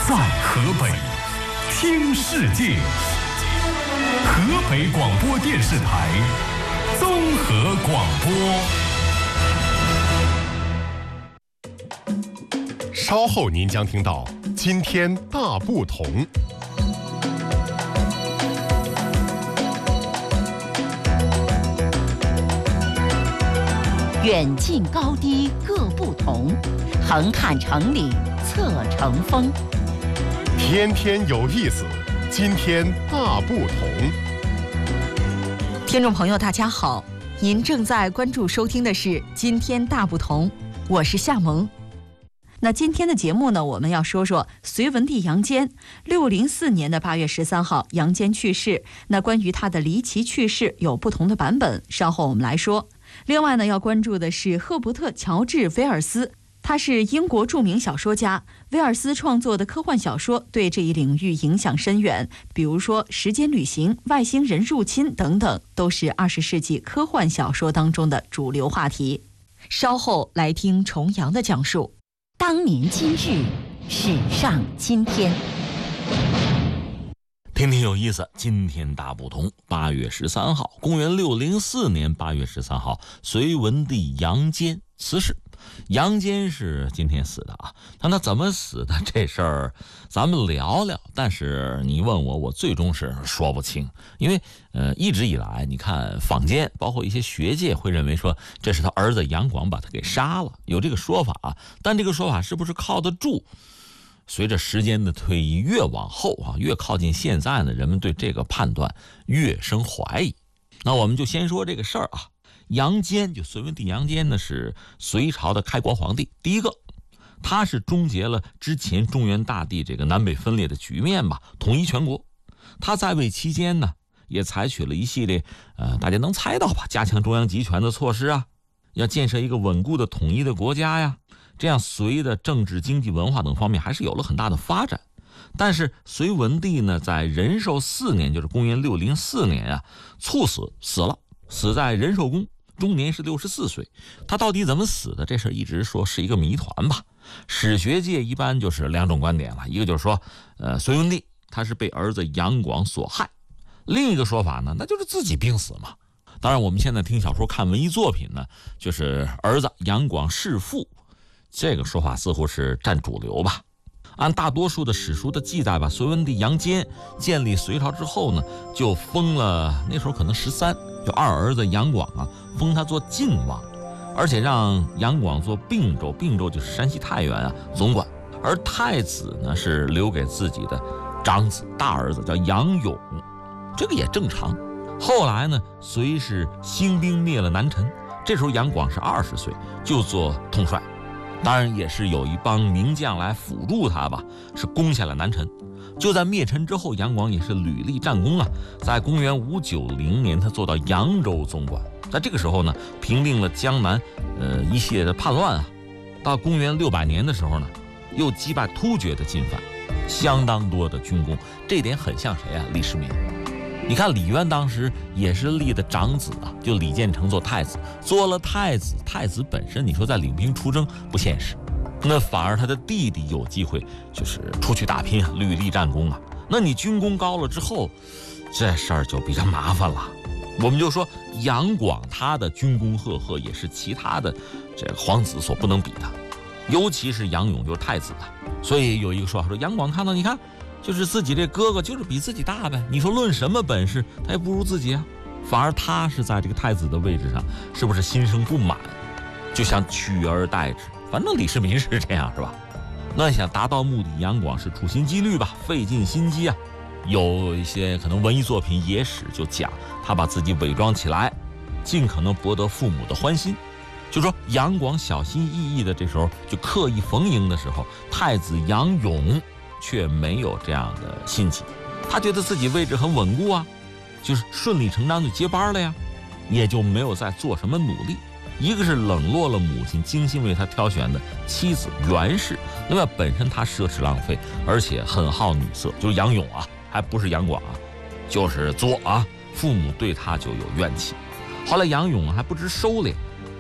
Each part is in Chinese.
在河北听世界，河北广播电视台综合广播。 稍后您将听到今天大不同。 远近高低各不同，横看成岭侧成峰。 天天有意思，今天大不同。 听众朋友大家好，您正在关注收听的是今天大不同，我是夏萌。那今天的节目呢，我们要说说隋文帝杨坚。604年的8月13号，杨坚去世。那关于他的离奇去世有不同的版本，稍后我们来说。另外呢，要关注的是赫伯特·乔治·威尔斯，他是英国著名小说家。威尔斯创作的科幻小说对这一领域影响深远，比如说时间旅行、外星人入侵等等，都是20世纪科幻小说当中的主流话题。稍后来听重阳的讲述。当年今日，史上今天。 天天有意思，今天大不同。8月13号，公元604年8月13号，隋文帝杨坚辞世。杨坚是今天死的啊，那他怎么死的这事儿咱们聊聊，但是你问我最终是说不清。因为一直以来你看坊间包括一些学界会认为说这是他儿子杨广把他给杀了，有这个说法，但这个说法是不是靠得住，随着时间的推移，越往后啊，越靠近现在呢，人们对这个判断越生怀疑。那我们就先说这个事儿啊。杨坚，就隋文帝杨坚呢，是隋朝的开国皇帝，第一个，他是终结了之前中原大地这个南北分裂的局面吧，统一全国。他在位期间呢，也采取了一系列大家能猜到吧，加强中央集权的措施啊，要建设一个稳固的统一的国家呀，这样隋的政治、经济、文化等方面还是有了很大的发展。但是隋文帝呢，在仁寿4年，就是公元604年啊，猝死了，死在仁寿宫，终年是64岁。他到底怎么死的，这事一直说是一个谜团吧。史学界一般就是两种观点了，一个就是说隋文帝他是被儿子杨广所害，另一个说法呢，那就是自己病死嘛。当然我们现在听小说看文艺作品呢，就是儿子杨广弑父，这个说法似乎是占主流吧。按大多数的史书的记载吧，隋文帝杨坚建立隋朝之后呢，就封了那时候可能13，就二儿子杨广啊，封他做晋王，而且让杨广做并州，并州就是山西太原啊总管，而太子呢是留给自己的长子大儿子叫杨勇，这个也正常。后来呢，隋是兴兵灭了南陈，这时候杨广是20岁，就做统帅。当然也是有一帮名将来辅助他吧，是攻下了南陈。就在灭陈之后，杨广也是屡立战功啊，在公元590年他做到扬州总管，在这个时候呢，平定了江南一系列的叛乱啊。到公元600年的时候呢，又击败突厥的进犯，相当多的军功，这点很像谁啊？李世民。你看李渊当时也是立的长子啊，就李建成做太子，做了太子，太子本身你说在领兵出征不现实，那反而他的弟弟有机会就是出去打拼啊，屡立战功啊。那你军功高了之后，这事儿就比较麻烦了。我们就说杨广他的军功赫赫，也是其他的这个皇子所不能比的，尤其是杨勇就是太子啊。所以有一个说法说，杨广看到你看就是自己这哥哥就是比自己大呗，你说论什么本事他也不如自己啊，反而他是在这个太子的位置上，是不是心生不满，就想取而代之。反正李世民是这样是吧？那想达到目的，杨广是处心积虑吧，费尽心机啊。有一些可能文艺作品野史就讲他把自己伪装起来，尽可能博得父母的欢心。就说杨广小心翼翼的这时候就刻意逢迎的时候，太子杨勇却没有这样的心情，他觉得自己位置很稳固啊，就是顺理成章就接班了呀，也就没有再做什么努力。一个是冷落了母亲精心为他挑选的妻子袁氏，另外本身他奢侈浪费，而且很好女色，就是杨勇啊，还不是杨广啊，就是作啊，父母对他就有怨气。后来杨勇还不知收敛，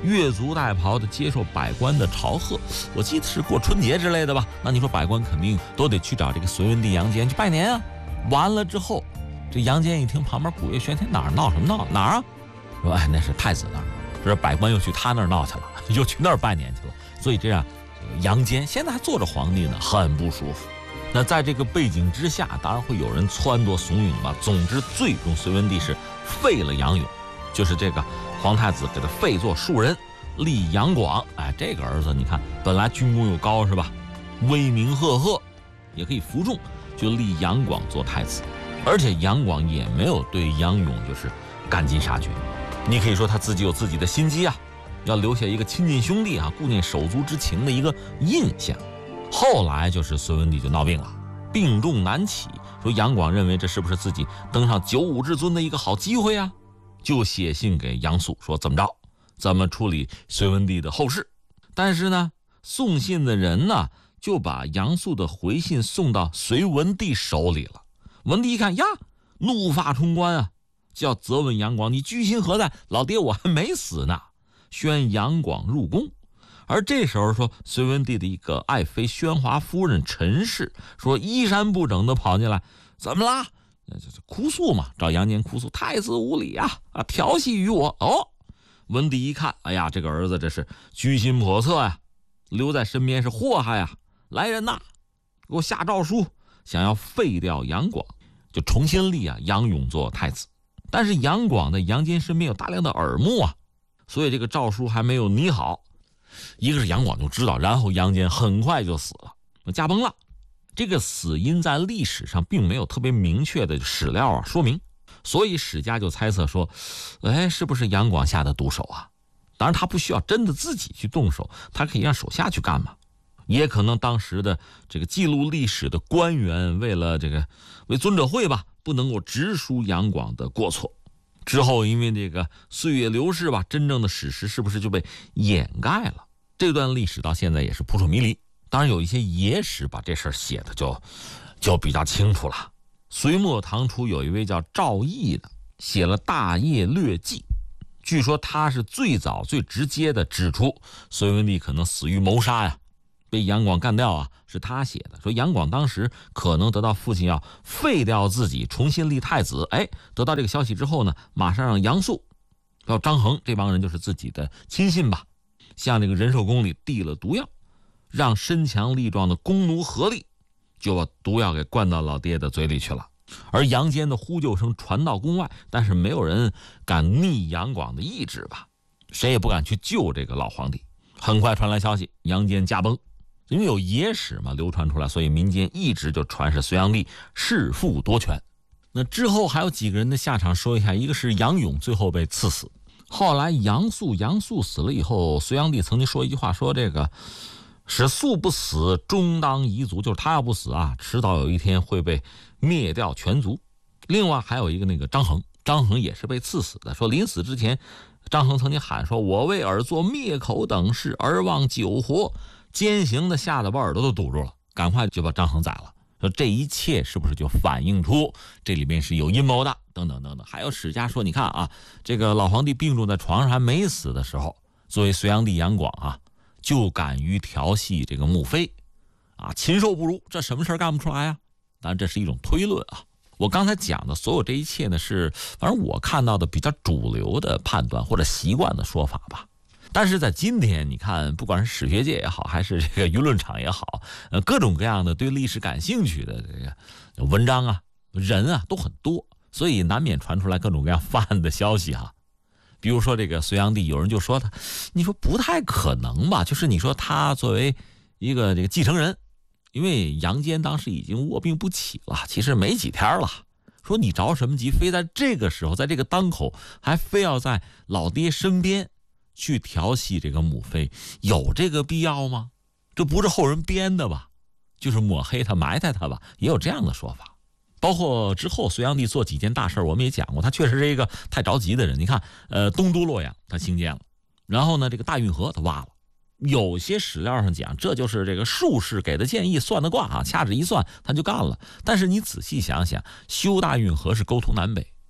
越俎代庖的接受百官的朝贺。我记得是过春节之类的吧？那你说百官肯定都得去找这个隋文帝杨坚去拜年啊。完了之后，这杨坚一听旁边鼓乐喧天，哪儿闹什么闹？哪儿啊？说哎，那是太子那儿，这百官又去他那儿闹去了，又去那儿拜年去了。所以这样，杨坚现在还做着皇帝呢，很不舒服。那在这个背景之下，当然会有人撺掇怂恿吧。总之，最终隋文帝是废了杨勇，就是这个皇太子给他废作庶人，立杨广。哎，这个儿子你看，本来军功又高是吧？威名赫赫，也可以服众，就立杨广做太子。而且杨广也没有对杨勇就是赶尽杀绝，你可以说他自己有自己的心机啊，要留下一个亲近兄弟啊、顾念手足之情的一个印象。后来就是隋文帝就闹病了，病重难起，说杨广认为这是不是自己登上九五之尊的一个好机会啊，就写信给杨素说怎么着，怎么处理隋文帝的后事。但是呢，送信的人呢就把杨素的回信送到隋文帝手里了。文帝一看呀，怒发冲冠啊，就要责问杨广，你居心何在？老爹我还没死呢，宣杨广入宫。而这时候说，隋文帝的一个爱妃宣华夫人陈氏说衣衫不整的跑进来，怎么啦？哭诉嘛，找杨坚哭诉，太子无礼啊，调戏于我。哦，文帝一看，哎呀，这个儿子这是居心叵测呀，留在身边是祸害呀。来人呐，给我下诏书，想要废掉杨广，就重新立杨勇做太子。但是杨广在杨坚身边有大量的耳目啊，所以这个诏书还没有拟好。一个是杨广就知道，然后杨坚很快就死了，驾崩了。这个死因在历史上并没有特别明确的史料说明，所以史家就猜测说，哎，是不是杨广下的毒手啊？当然他不需要真的自己去动手，他可以让手下去干嘛。也可能当时的这个记录历史的官员为尊者讳吧，不能够直抒杨广的过错。之后因为这个岁月流逝吧，真正的史实是不是就被掩盖了？这段历史到现在也是扑朔迷离。当然有一些野史把这事儿写的就比较清楚了。隋末唐初有一位叫赵翼的，写了《大业略记》，据说他是最早最直接的指出隋文帝可能死于谋杀呀，被杨广干掉啊，是他写的。说杨广当时可能得到父亲要废掉自己，重新立太子，哎，得到这个消息之后呢，马上让杨素还有张衡这帮人就是自己的亲信吧，向这个仁寿宫里递了毒药，让身强力壮的弓奴合力就把毒药给灌到老爹的嘴里去了。而杨坚的呼救声传到宫外，但是没有人敢逆杨广的意志吧，谁也不敢去救这个老皇帝。很快传来消息，杨坚驾崩。因为有野史嘛流传出来，所以民间一直就传是隋炀帝弑父夺权。那之后还有几个人的下场说一下，一个是杨勇，最后被赐死。后来杨素死了以后，隋炀帝曾经说一句话，说这个使素不死，终当夷族，就是他要不死啊，迟早有一天会被灭掉全族。另外还有一个那个张衡也是被赐死的，说临死之前，张衡曾经喊说，我为尔做灭口等事，而望久活。奸行的吓得把耳朵都堵住了，赶快就把张衡宰了。说这一切是不是就反映出这里面是有阴谋的？等等等等。还有史家说，你看啊，这个老皇帝病重在床上还没死的时候，作为隋炀帝杨广啊，就敢于调戏这个母妃啊，禽兽不如，这什么事干不出来啊？当然这是一种推论啊。我刚才讲的所有这一切呢，是反正我看到的比较主流的判断或者习惯的说法吧。但是在今天，你看，不管是史学界也好，还是这个舆论场也好，各种各样的对历史感兴趣的这个文章啊、人啊都很多，所以难免传出来各种各样犯案的消息哈。比如说这个隋炀帝，有人就说他，你说不太可能吧？就是你说他作为一个这个继承人，因为杨坚当时已经卧病不起了，其实没几天了。说你着什么急，非在这个时候，在这个当口，还非要在老爹身边去调戏这个母妃，有这个必要吗？这不是后人编的吧？就是抹黑他、埋汰他吧？也有这样的说法。包括之后隋炀帝做几件大事，我们也讲过，他确实是一个太着急的人。你看，东都洛阳他兴建了，然后呢，这个大运河他挖了。有些史料上讲，这就是这个术士给的建议，算的卦啊，掐指一算他就干了。但是你仔细想想，修大运河是沟通南北，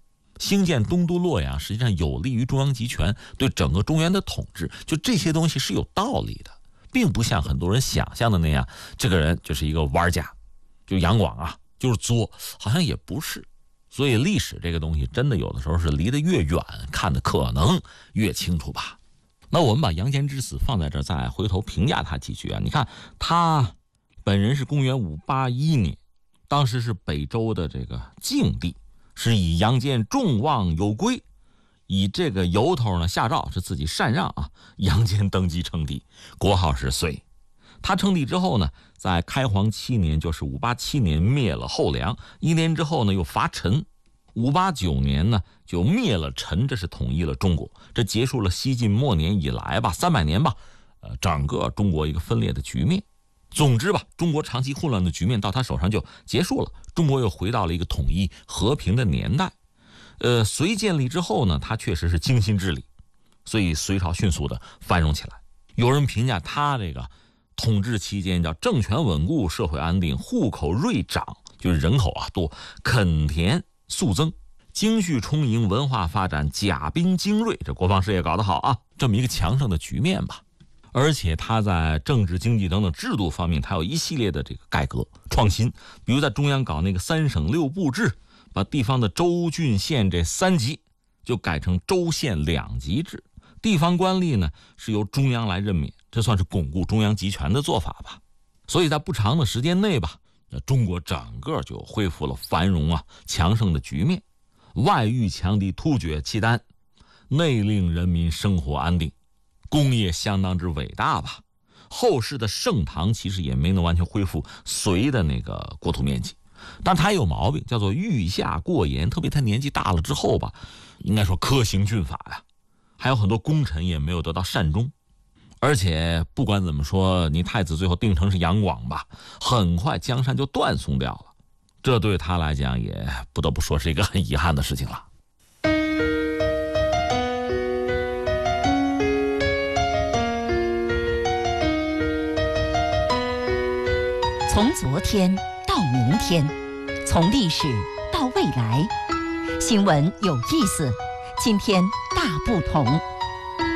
兴建东都洛阳实际上有利于中央集权对整个中原的统治，就这些东西是有道理的，并不像很多人想象的那样，这个人就是一个玩家，就杨广啊就是作，好像也不是。所以历史这个东西真的有的时候是离得越远看得可能越清楚吧。那我们把杨坚之死放在这儿，再回头评价他几句啊。你看他本人是公元581年，当时是北周的这个晋帝，是以杨坚众望有归，以这个由头呢下诏是自己禅让啊，杨坚登基称帝，国号是隋。他称帝之后呢，在开皇7年，就是587年灭了后梁，1年之后呢又伐陈，589年呢就灭了陈，这是统一了中国，这结束了西晋末年以来吧300年吧，整个中国一个分裂的局面。总之吧，中国长期混乱的局面到他手上就结束了，中国又回到了一个统一和平的年代。隋建立之后呢，他确实是精心治理，所以隋朝迅速的繁荣起来。有人评价他这个统治期间叫政权稳固，社会安定，户口锐长，就是人口啊多，垦田速增，经济充盈，文化发展，甲兵精锐，这国防事业搞得好啊，这么一个强盛的局面吧。而且他在政治经济等等制度方面，他有一系列的这个改革创新，比如在中央搞那个3省6部制，把地方的州郡县这3级就改成州县2级制，地方官吏呢是由中央来任免，这算是巩固中央集权的做法吧。所以在不长的时间内吧，中国整个就恢复了繁荣啊强盛的局面，外御强敌，突厥契丹，内令人民生活安定，工业相当之伟大吧。后世的盛唐其实也没能完全恢复隋的那个国土面积，但他有毛病，叫做御下过严，特别他年纪大了之后吧，应该说苛行峻法呀，还有很多功臣也没有得到善终。而且不管怎么说，你太子最后定成是杨广吧，很快江山就断送掉了，这对他来讲也不得不说是一个很遗憾的事情了。 从昨天到明天，从历史到未来，新闻有意思，今天大不同。